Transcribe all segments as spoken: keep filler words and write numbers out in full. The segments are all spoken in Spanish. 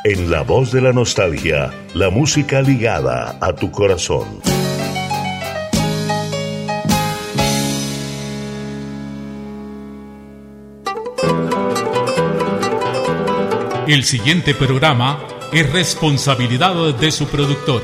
En La Voz de la Nostalgia, la música ligada a tu corazón. El siguiente programa es responsabilidad de su productor.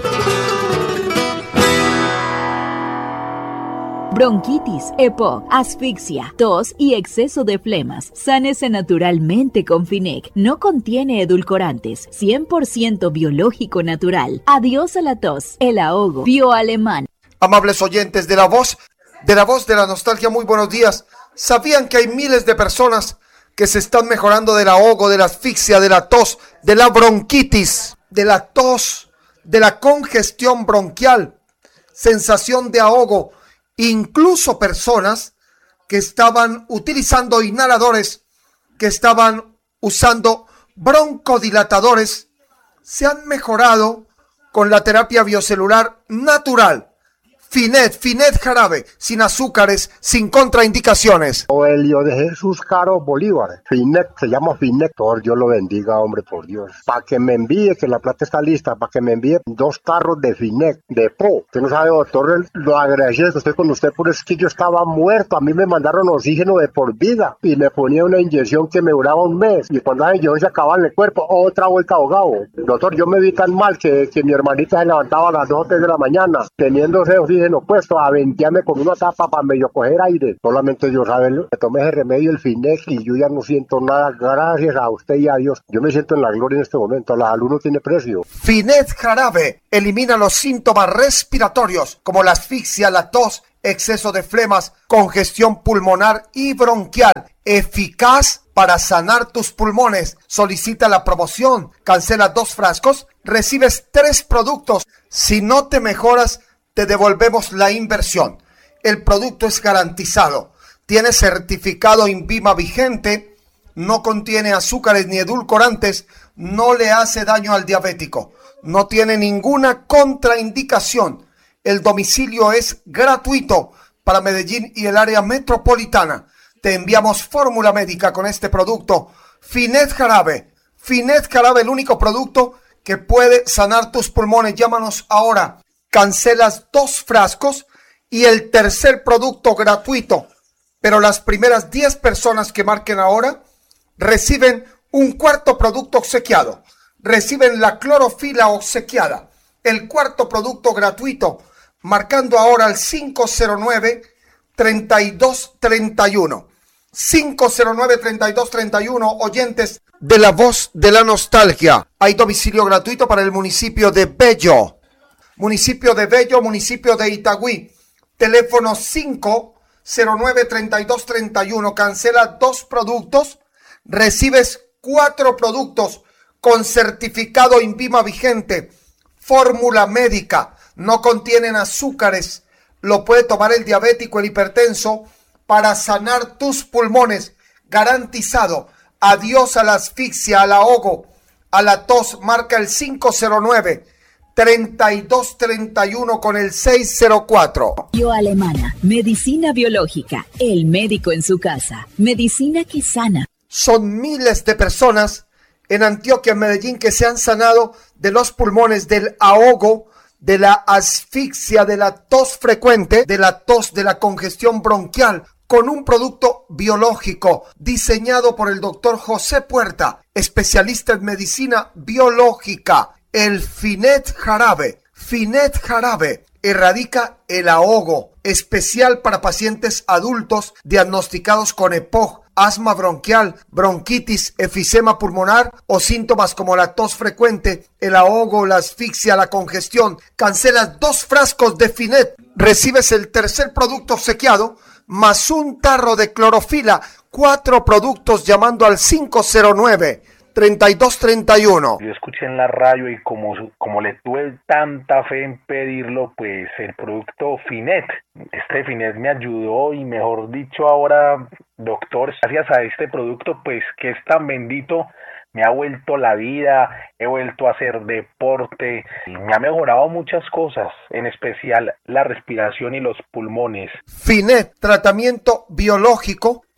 Bronquitis, EPOC, asfixia, tos y exceso de flemas. Sánese naturalmente con Finec. No contiene edulcorantes. cien por ciento biológico natural. Adiós a la tos, el ahogo. Bioalemán. Amables oyentes de la voz, de la voz de la nostalgia, muy buenos días. ¿Sabían que hay miles de personas que se están mejorando del ahogo, de la asfixia, de la tos, de la bronquitis, de la tos, de la congestión bronquial, sensación de ahogo? Incluso personas que estaban utilizando inhaladores, que estaban usando broncodilatadores, se han mejorado con la terapia biocelular natural. Finet, Finet jarabe, sin azúcares, sin contraindicaciones. Elio de Jesús Caro Bolívar. Finet, se llama Finet. Por Dios lo bendiga, hombre, por Dios. Para que me envíe, que la plata está lista, para que me envíe dos carros de Finet, de Pro. Usted no sabe, doctor, lo agradecido que estoy con usted, por es que yo estaba muerto. A mí me mandaron oxígeno de por vida y me ponía una inyección que me duraba un mes. Y cuando la inyección se acababa en el cuerpo, otra vuelta ahogado. Doctor, yo me vi tan mal que, que mi hermanita se levantaba a las dos o tres de la mañana, teniendo ese oxígeno puesto a ventearme con una tapa para medio coger aire. Solamente yo sabe, me tomé ese remedio, el Finex, y yo ya no siento nada. Gracias a usted y a Dios. Yo me siento en la gloria en este momento. La salud no tiene precio. Finet jarabe elimina los síntomas respiratorios como la asfixia, la tos, exceso de flemas, congestión pulmonar y bronquial. Eficaz para sanar tus pulmones. Solicita la promoción. Cancela dos frascos. Recibes tres productos. Si no te mejoras, te devolvemos la inversión. El producto es garantizado. Tiene certificado INVIMA vigente. No contiene azúcares ni edulcorantes. No le hace daño al diabético. No tiene ninguna contraindicación. El domicilio es gratuito para Medellín y el área metropolitana. Te enviamos fórmula médica con este producto. Finet jarabe. Finet jarabe, el único producto que puede sanar tus pulmones. Llámanos ahora. Cancelas dos frascos y el tercer producto gratuito. Pero las primeras diez personas que marquen ahora reciben un cuarto producto obsequiado. Reciben la clorofila obsequiada. El cuarto producto gratuito. Marcando ahora al cinco cero nueve, treinta y dos treinta y uno. cinco cero nueve, treinta y dos treinta y uno, oyentes de la voz de la nostalgia. Hay domicilio gratuito para el municipio de Bello. Municipio de Bello, municipio de Itagüí. Teléfono cinco cero nueve, treinta y dos treinta y uno. Cancela dos productos. Recibes cuatro productos con certificado INVIMA vigente. Fórmula médica. No contienen azúcares. Lo puede tomar el diabético, el hipertenso, para sanar tus pulmones. Garantizado. Adiós a la asfixia, al ahogo, a la tos. Marca el cinco cero nueve, treinta y dos treinta y uno con el seis cero cuatro. Bioalemana, medicina biológica, el médico en su casa, medicina que sana. Son miles de personas en Antioquia, en Medellín, que se han sanado de los pulmones, del ahogo, de la asfixia, de la tos frecuente, de la tos, de la congestión bronquial, con un producto biológico diseñado por el doctor José Puerta, especialista en medicina biológica. El Finet jarabe, Finet jarabe, erradica el ahogo, especial para pacientes adultos diagnosticados con EPOC, asma bronquial, bronquitis, efisema pulmonar o síntomas como la tos frecuente, el ahogo, la asfixia, la congestión. Cancelas dos frascos de Finet, recibes el tercer producto obsequiado, más un tarro de clorofila, cuatro productos llamando al cinco cero nueve, treinta y dos treinta y uno. Yo escuché en la radio y como, como le tuve tanta fe en pedirlo, pues el producto Finet, este Finet me ayudó y mejor dicho ahora, doctor, gracias a este producto pues que es tan bendito, me ha vuelto la vida, he vuelto a hacer deporte, y me ha mejorado muchas cosas, en especial la respiración y los pulmones. Finet, tratamiento biológico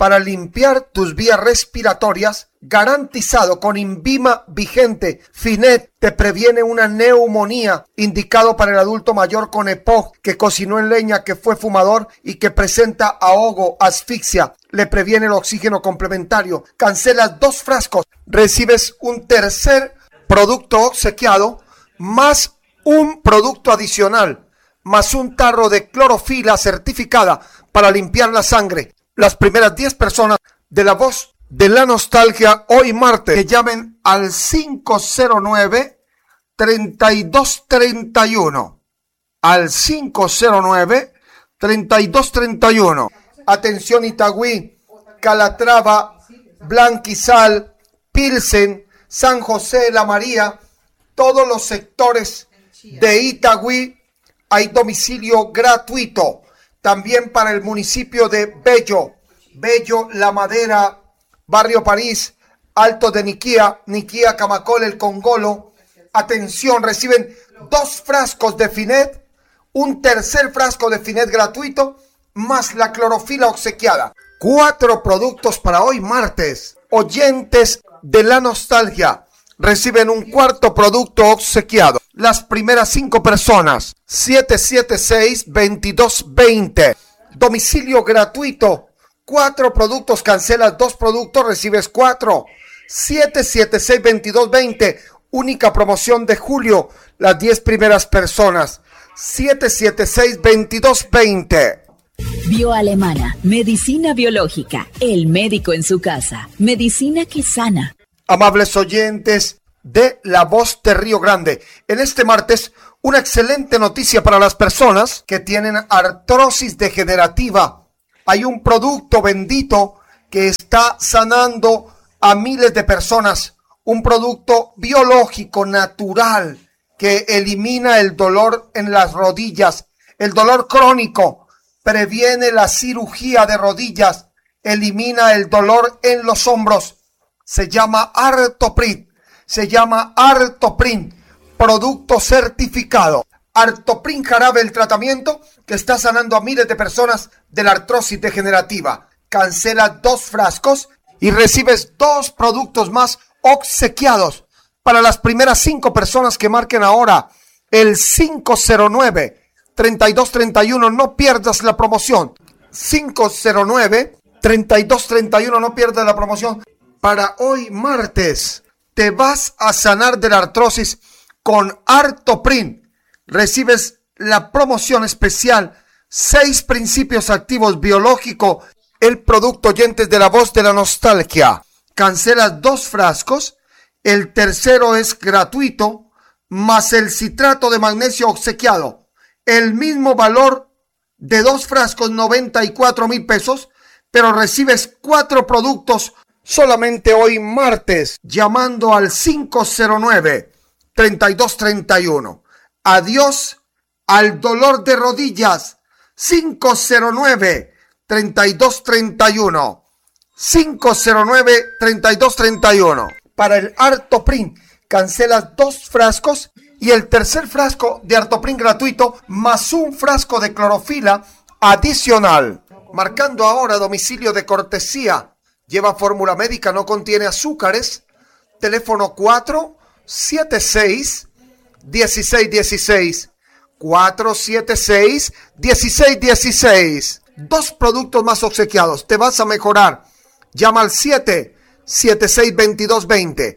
para limpiar tus vías respiratorias, garantizado con Invima Vigente. Finet te previene una neumonía, indicado para el adulto mayor con E P O C, que cocinó en leña, que fue fumador y que presenta ahogo, asfixia. Le previene el oxígeno complementario. Cancelas dos frascos, recibes un tercer producto obsequiado, más un producto adicional, más un tarro de clorofila certificada para limpiar la sangre. Las primeras diez personas de La Voz de la Nostalgia hoy martes que llamen al cinco cero nueve, treinta y dos treinta y uno. Al cinco cero nueve, treinta y dos treinta y uno. Atención Itagüí, Calatrava, Blanquizal, Pilsen, San José de la María, todos los sectores de Itagüí hay domicilio gratuito. También para el municipio de Bello, Bello, La Madera, Barrio París, Alto de Niquía, Niquía, Camacol, El Congolo. Atención, reciben dos frascos de Finet, un tercer frasco de Finet gratuito, más la clorofila obsequiada. Cuatro productos para hoy martes. Oyentes de la Nostalgia reciben un cuarto producto obsequiado. Las primeras cinco personas, siete siete seis, veintidós veinte. Domicilio gratuito. Cuatro productos, cancelas dos productos, recibes cuatro. siete siete seis, veintidós veinte. Única promoción de julio. Las diez primeras personas. siete siete seis, veintidós veinte. Bioalemana, medicina biológica, el médico en su casa, medicina que sana. Amables oyentes de La Voz de Río Grande, en este martes una excelente noticia para las personas que tienen artrosis degenerativa. Hay un producto bendito que está sanando a miles de personas, un producto biológico natural que elimina el dolor en las rodillas, el dolor crónico, previene la cirugía de rodillas, elimina el dolor en los hombros. Se llama Artoprin, se llama Artoprin, producto certificado. Artoprin jarabe, el tratamiento que está sanando a miles de personas de la artrosis degenerativa. Cancela dos frascos y recibes dos productos más obsequiados para las primeras cinco personas que marquen ahora el cinco cero nueve, treinta y dos treinta y uno. No pierdas la promoción. cinco cero nueve, treinta y dos treinta y uno. No pierdas la promoción. Para hoy martes te vas a sanar de la artrosis con Artoprin. Recibes la promoción especial, seis principios activos biológico, el producto oyentes de La Voz de la Nostalgia. Cancelas dos frascos, el tercero es gratuito, más el citrato de magnesio obsequiado. El mismo valor de dos frascos, noventa y cuatro mil pesos, pero recibes cuatro productos solamente hoy martes, llamando al cinco cero nueve, treinta y dos treinta y uno. Adiós al dolor de rodillas. cinco cero nueve, treinta y dos treinta y uno. cinco cero nueve, treinta y dos treinta y uno. Para el Artoprin, cancelas dos frascos y el tercer frasco de Artoprin gratuito, más un frasco de clorofila adicional. Marcando ahora domicilio de cortesía. Lleva fórmula médica, no contiene azúcares. Teléfono cuatro siete seis, dieciséis dieciséis. cuatro siete seis, dieciséis dieciséis. Dos productos más obsequiados. Te vas a mejorar. Llama al siete siete seis, veintidós veinte.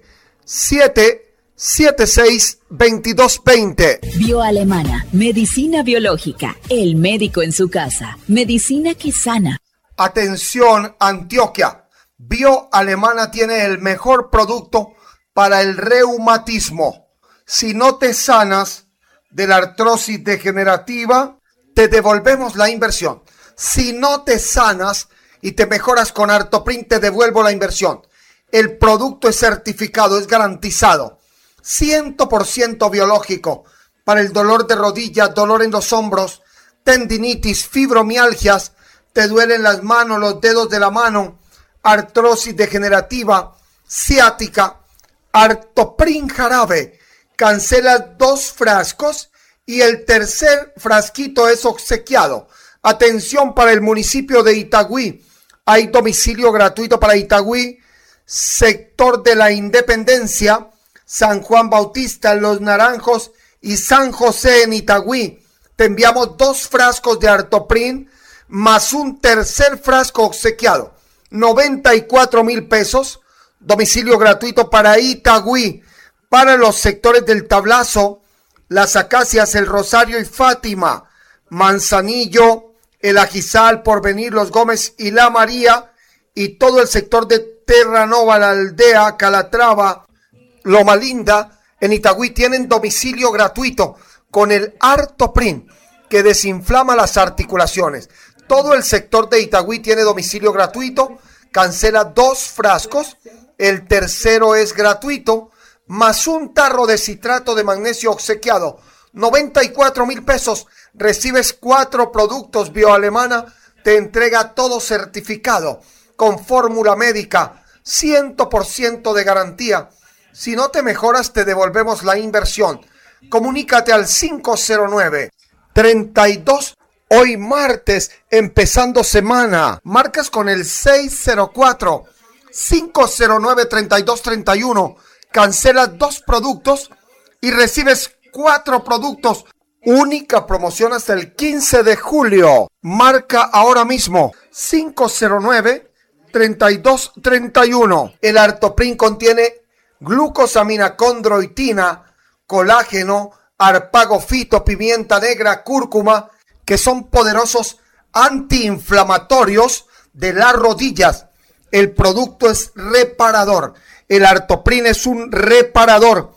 siete siete seis, veintidós veinte. Bioalemana, medicina biológica, el médico en su casa, medicina que sana. Atención, Antioquia. Bioalemana tiene el mejor producto para el reumatismo. Si no te sanas de la artrosis degenerativa, te devolvemos la inversión. Si no te sanas y te mejoras con Artoprin, te devuelvo la inversión. El producto es certificado, es garantizado. cien por ciento biológico para el dolor de rodilla, dolor en los hombros, tendinitis, fibromialgias, te duelen las manos, los dedos de la mano, artrosis degenerativa, ciática. Artoprin jarabe, cancela dos frascos y el tercer frasquito es obsequiado. Atención para el municipio de Itagüí. Hay domicilio gratuito para Itagüí, sector de la Independencia, San Juan Bautista, Los Naranjos y San José en Itagüí. Te enviamos dos frascos de Artoprin más un tercer frasco obsequiado. noventa y cuatro mil pesos. Domicilio gratuito para Itagüí. Para los sectores del Tablazo, Las Acacias, El Rosario y Fátima, Manzanillo, El Ajizal, Porvenir, Los Gómez y La María, y todo el sector de Terranova, La Aldea, Calatrava, Loma Linda, en Itagüí tienen domicilio gratuito con el Artoprin, que desinflama las articulaciones. Todo el sector de Itagüí tiene domicilio gratuito, cancela dos frascos, el tercero es gratuito, más un tarro de citrato de magnesio obsequiado, noventa y cuatro mil pesos, recibes cuatro productos. Bioalemana te entrega todo certificado, con fórmula médica, cien por ciento de garantía. Si no te mejoras, te devolvemos la inversión. Comunícate al cinco cero nueve, treinta y dos, hoy martes, empezando semana. Marcas con el seis cero cuatro, cinco cero nueve, treinta y dos treinta y uno. Cancelas dos productos y recibes cuatro productos. Única promoción hasta el quince de julio. Marca ahora mismo cinco cero nueve, treinta y dos treinta y uno. El Artoprin contiene glucosamina, condroitina, colágeno, arpagofito, pimienta negra, cúrcuma, que son poderosos antiinflamatorios de las rodillas. El producto es reparador. El Artoprin es un reparador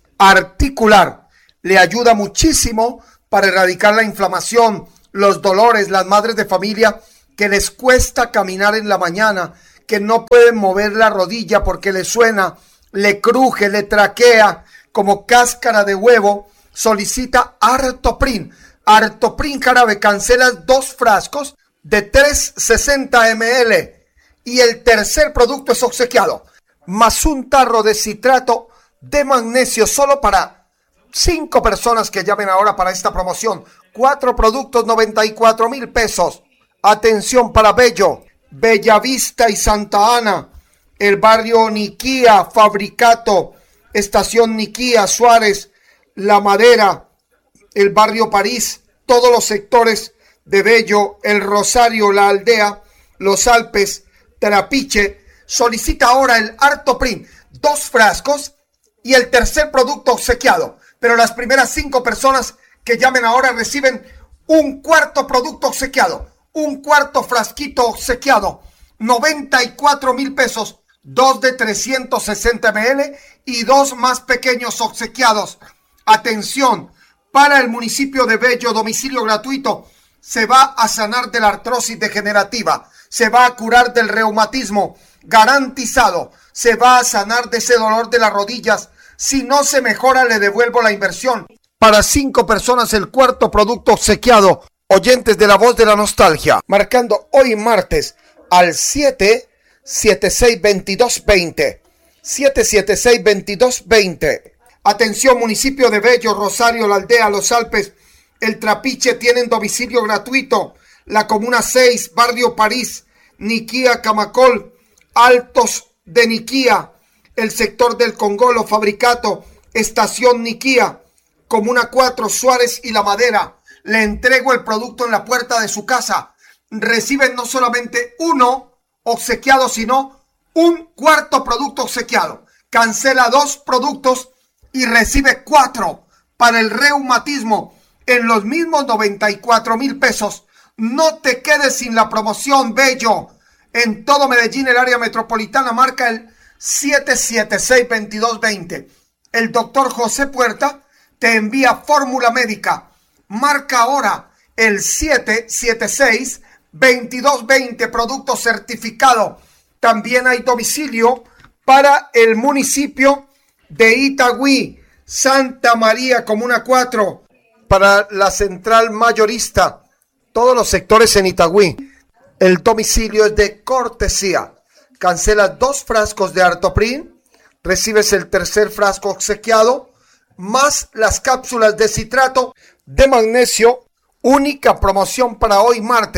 articular. Le ayuda muchísimo para erradicar la inflamación, los dolores, las madres de familia que les cuesta caminar en la mañana, que no pueden mover la rodilla porque le suena, le cruje, le traquea como cáscara de huevo. Solicita Artoprin. Artoprin jarabe, cancelas dos frascos de trescientos sesenta mililitros y el tercer producto es obsequiado, más un tarro de citrato de magnesio solo para cinco personas que llamen ahora para esta promoción. Cuatro productos, noventa y cuatro mil pesos. Atención para Bello, Bellavista y Santa Ana, el barrio Niquía, Fabricato, Estación Niquía, Suárez, La Madera, el barrio París, todos los sectores de Bello, El Rosario, La Aldea, Los Alpes, Trapiche. Solicita ahora el Artoprin, dos frascos y el tercer producto obsequiado. Pero las primeras cinco personas que llamen ahora reciben un cuarto producto obsequiado, un cuarto frasquito obsequiado, noventa y cuatro mil pesos, dos de trescientos sesenta mililitros y dos más pequeños obsequiados. Atención, para el municipio de Bello, domicilio gratuito. Se va a sanar de la artrosis degenerativa, se va a curar del reumatismo, garantizado. Se va a sanar de ese dolor de las rodillas. Si no se mejora, le devuelvo la inversión. Para cinco personas, el cuarto producto obsequiado. Oyentes de La Voz de la Nostalgia, marcando hoy martes al siete siete seis, veintidós veinte. siete siete seis, veintidós veinte. Atención, municipio de Bello, Rosario, La Aldea, Los Alpes, El Trapiche tienen domicilio gratuito. La Comuna seis, barrio París, Niquía, Camacol, Altos de Niquía, el sector del Congolo, Fabricato, Estación Niquía, Comuna cuatro, Suárez y La Madera. Le entrego el producto en la puerta de su casa. Reciben no solamente uno obsequiado, sino un cuarto producto obsequiado. Cancela dos productos y recibe cuatro para el reumatismo en los mismos noventa y cuatro mil pesos. No te quedes sin la promoción, Bello. En todo Medellín, el área metropolitana, marca el siete siete seis, veintidós veinte. El doctor José Puerta te envía fórmula médica. Marca ahora el siete siete seis, veintidós veinte, producto certificado. También hay domicilio para el municipio de Itagüí, Santa María, Comuna cuatro, para la central mayorista, todos los sectores en Itagüí. El domicilio es de cortesía. Cancelas dos frascos de Artoprin, recibes el tercer frasco obsequiado, más las cápsulas de citrato de magnesio. Única promoción para hoy martes.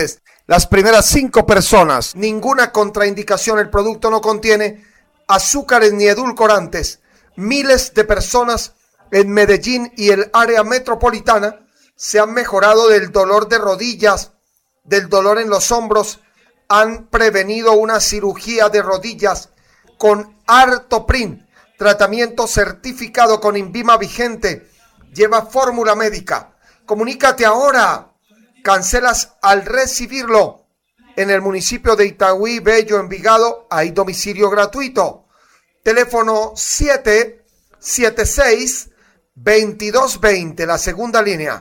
Las primeras cinco personas, ninguna contraindicación, el producto no contiene azúcares ni edulcorantes. Miles de personas en Medellín y el área metropolitana se han mejorado del dolor de rodillas, del dolor en los hombros, han prevenido una cirugía de rodillas con Artoprin, tratamiento certificado con INVIMA vigente, lleva fórmula médica. Comunícate ahora, cancelas al recibirlo. En el municipio de Itagüí, Bello, Envigado, hay domicilio gratuito. Teléfono siete siete seis, veintidós veinte, la segunda línea.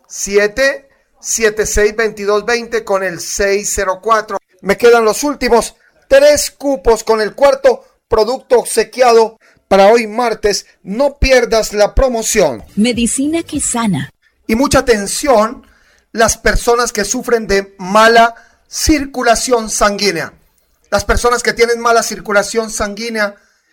siete siete seis, veintidós veinte con el seis cero cuatro. Me quedan los últimos tres cupos con el cuarto producto obsequiado para hoy martes. No pierdas la promoción. Medicina que sana. Y mucha atención, las personas que sufren de mala circulación sanguínea. Las personas que tienen mala circulación sanguínea,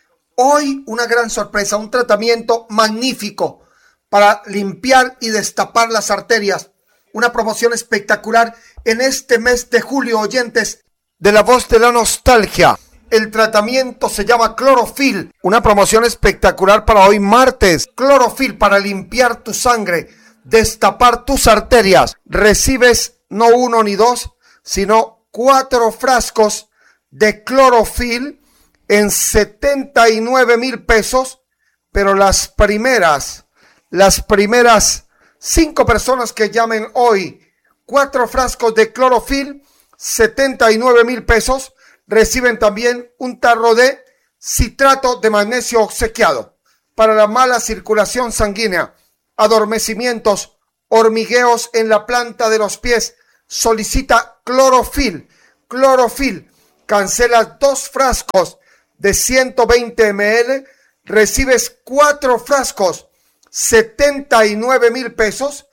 hoy una gran sorpresa, un tratamiento magnífico para limpiar y destapar las arterias. Una promoción espectacular en este mes de julio, oyentes de La Voz de la Nostalgia. El tratamiento se llama Clorofil. Una promoción espectacular para hoy martes. Clorofil para limpiar tu sangre, destapar tus arterias. Recibes no uno ni dos, sino cuatro frascos de Clorofil en setenta y nueve mil pesos. Pero las primeras, las primeras cinco personas que llamen hoy, cuatro frascos de Clorofil, setenta y nueve mil pesos, reciben también un tarro de citrato de magnesio obsequiado para la mala circulación sanguínea, adormecimientos, hormigueos en la planta de los pies. Solicita Clorofil, Clorofil, cancela dos frascos de ciento veinte mililitros, recibes cuatro frascos, setenta y nueve mil pesos,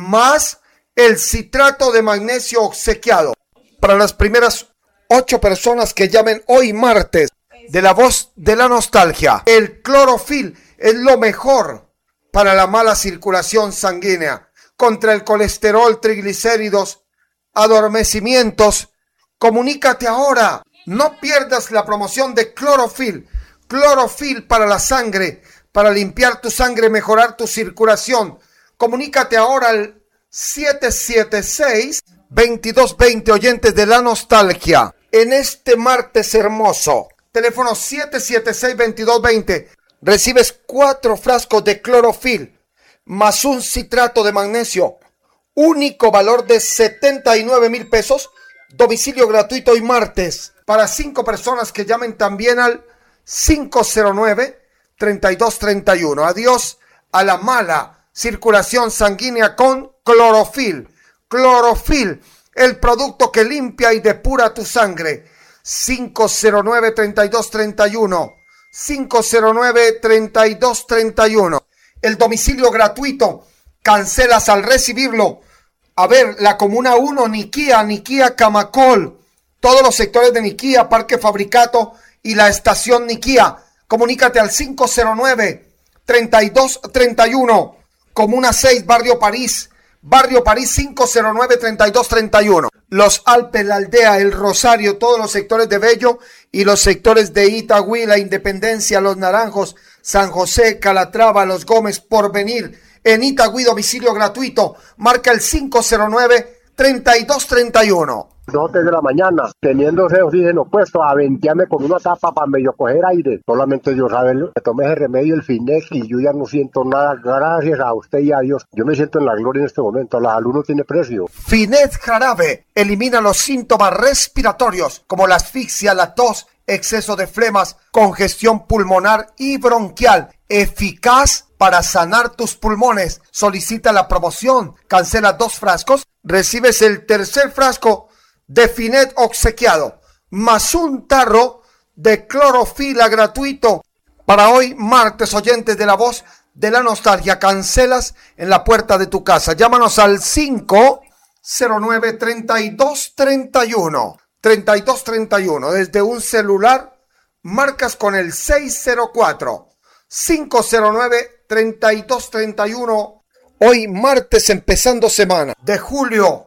más el citrato de magnesio obsequiado. Para las primeras ocho personas que llamen hoy martes de La Voz de la Nostalgia, el Clorofil es lo mejor para la mala circulación sanguínea, contra el colesterol, triglicéridos, adormecimientos. Comunícate ahora, no pierdas la promoción de Clorofil, Clorofil para la sangre, para limpiar tu sangre, mejorar tu circulación. Comunícate ahora al siete siete seis, veintidós veinte, oyentes de la Nostalgia. En este martes hermoso, teléfono siete siete seis, veintidós veinte, recibes cuatro frascos de Clorofil más un citrato de magnesio. Único valor de setenta y nueve mil pesos. Domicilio gratuito hoy martes para cinco personas que llamen también al cinco cero nueve, treinta y dos treinta y uno. Adiós a la mala circulación sanguínea con Clorofil. Clorofil, el producto que limpia y depura tu sangre. cinco cero nueve, treinta y dos treinta y uno. cinco cero nueve, treinta y dos treinta y uno. El domicilio gratuito. Cancelas al recibirlo. A ver, la Comuna uno, Niquía, Niquía, Camacol. Todos los sectores de Niquía, Parque Fabricato y la estación Niquía. Comunícate al cinco cero nueve, treinta y dos treinta y uno. Comuna seis, Barrio París. Barrio París, cinco cero nueve, treinta y dos treinta y uno. Los Alpes, la Aldea, el Rosario, todos los sectores de Bello y los sectores de Itagüí, la Independencia, Los Naranjos, San José, Calatrava, Los Gómez, Porvenir. En Itagüí, domicilio gratuito. Marca el cinco cero nueve, treinta y dos treinta y uno. Dos de la mañana, teniendo ese oxígeno puesto, a ventearme con una tapa para medio coger aire. Solamente Dios sabe, me tomé ese remedio, el Finex, y yo ya no siento nada. Gracias a usted y a Dios. Yo me siento en la gloria en este momento. La salud no tiene precio. Finex Jarabe elimina los síntomas respiratorios como la asfixia, la tos, exceso de flemas, congestión pulmonar y bronquial. Eficaz para sanar tus pulmones. Solicita la promoción. Cancela dos frascos. Recibes el tercer frasco de Finet obsequiado, más un tarro de Clorofila gratuito para hoy martes, oyentes de La Voz de la Nostalgia. Cancelas en la puerta de tu casa. Llámanos al cinco cero nueve, treinta y dos treinta y uno. treinta y dos treinta y uno. Desde un celular marcas con el seis cero cuatro, cinco cero nueve, treinta y dos treinta y uno. Hoy martes, empezando semana de julio.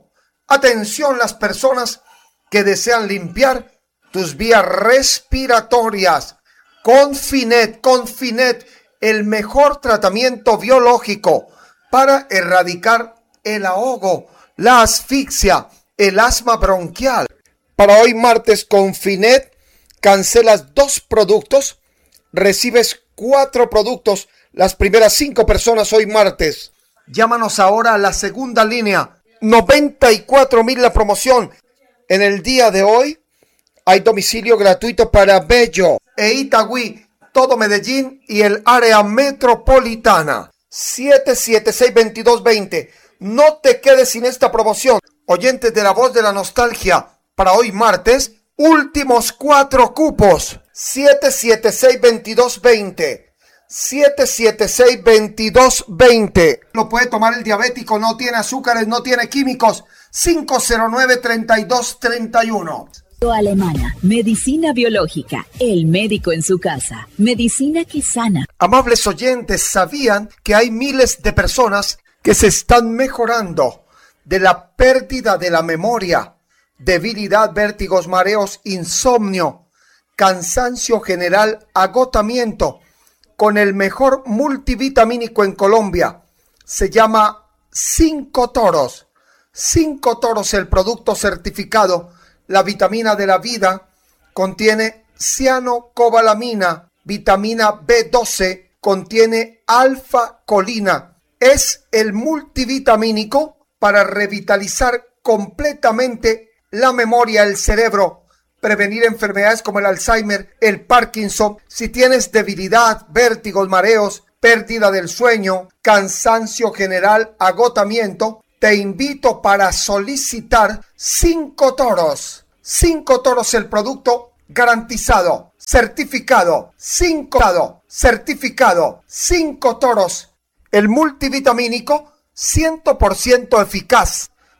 Atención las personas que desean limpiar tus vías respiratorias. Con Finet, con Finet, el mejor tratamiento biológico para erradicar el ahogo, la asfixia, el asma bronquial. Para hoy martes con Finet, cancelas dos productos, recibes cuatro productos, las primeras cinco personas hoy martes. Llámanos ahora a la segunda línea, noventa y cuatro mil la promoción. En el día de hoy hay domicilio gratuito para Bello e Itagüí, todo Medellín y el área metropolitana. siete siete seis, veintidós veinte. No te quedes sin esta promoción. Oyentes de La Voz de la Nostalgia, para hoy martes, últimos cuatro cupos. siete siete seis, veintidós veinte. siete siete seis, veintidós veinte. Lo puede tomar el diabético, no tiene azúcares, no tiene químicos. cinco cero nueve, treinta y dos treinta y uno. Alemana, medicina biológica, el médico en su casa, medicina que sana. Amables oyentes, ¿sabían que hay miles de personas que se están mejorando de la pérdida de la memoria, debilidad, vértigos, mareos, insomnio, cansancio general, agotamiento, con el mejor multivitamínico en Colombia? Se llama Cinco Toros. Cinco Toros, el producto certificado. La vitamina de la vida contiene cianocobalamina, vitamina B doce, contiene alfa-colina. Es el multivitamínico para revitalizar completamente la memoria, el cerebro, prevenir enfermedades como el Alzheimer, el Parkinson. Si tienes debilidad, vértigos, mareos, pérdida del sueño, cansancio general, agotamiento, te invito para solicitar Cinco Toros. Cinco Toros, el producto garantizado, certificado, cinco certificado, Cinco Toros, el multivitamínico cien por ciento eficaz.